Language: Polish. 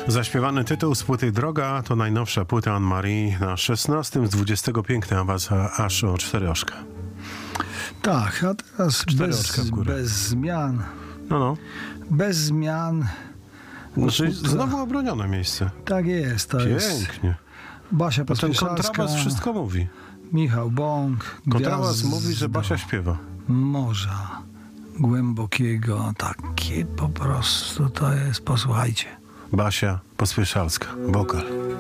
Zaśpiewany tytuł z płyty Droga to najnowsza płyta Anne-Marie na 16 z 20 piękna awansa aż o 4 oczka. Tak, a teraz 4 oczka w górę. bez zmian. No. Bez zmian. Znaczy, znowu obronione miejsce. Tak jest. To jest Pięknie. Basia To ten Pospieszalska, kontrabas wszystko mówi. Michał Bąk. Kontrabas mówi, że Basia śpiewa. Morza głębokiego. Takie po prostu to jest. Posłuchajcie. Basia Pospieszalska, wokal.